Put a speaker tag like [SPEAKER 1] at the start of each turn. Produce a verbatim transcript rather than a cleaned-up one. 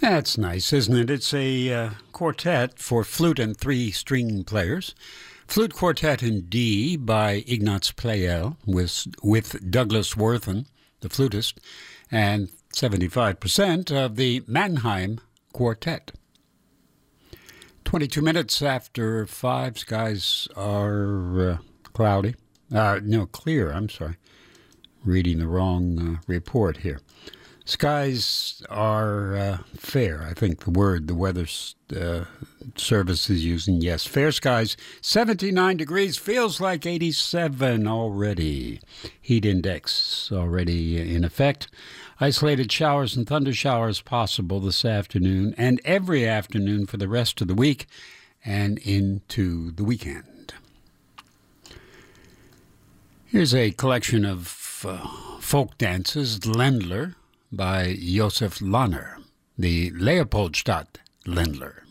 [SPEAKER 1] That's nice, isn't it? It's a uh, quartet for flute and three string players. Flute Quartet in D by Ignaz Pleyel with, with Douglas Worthen, the flutist, and seventy-five percent of the Mannheim Quartet. twenty-two minutes after five, skies are uh, cloudy. Uh, no, clear, I'm sorry. Reading the wrong uh, report here. Skies are uh, fair, I think the word the weather uh, service is using. Yes, fair skies, seventy-nine degrees, feels like eighty-seven already. Heat index already in effect. Isolated showers and thunder showers possible this afternoon and every afternoon for the rest of the week and into the weekend. Here's a collection of uh, folk dances, Ländler, by Josef Lanner, the Leopoldstadt Ländler.